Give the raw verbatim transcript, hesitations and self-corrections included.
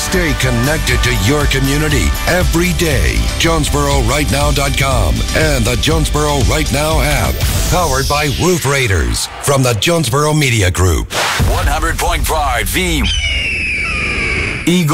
Stay connected to your community every day. Jonesboro Right Now dot com and the Jonesboro Right Now app. Powered by Roof Raiders from the Jonesboro Media Group. one hundred point five The Eagle.